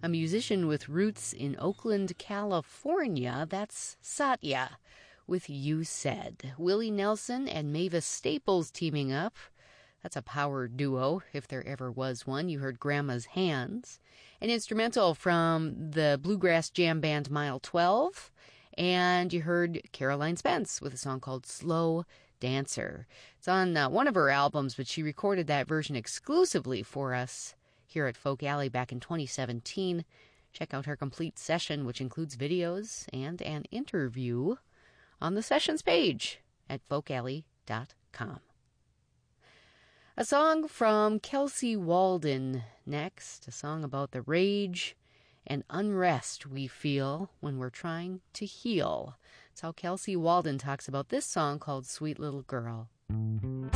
a musician with roots in Oakland, California. That's Satya with You Said. Willie Nelson and Mavis Staples teaming up. That's a power duo, if there ever was one. You heard Grandma's Hands. An instrumental from the bluegrass jam band Mile 12. And you heard Caroline Spence with a song called Slow Dancer. It's on one of her albums, but she recorded that version exclusively for us here at Folk Alley back in 2017. Check out her complete session, which includes videos and an interview on the sessions page at folkalley.com. A song from Kelsey Walden next, a song about the rage and unrest we feel when we're trying to heal. It's how Kelsey Walden talks about this song called Sweet Little Girl.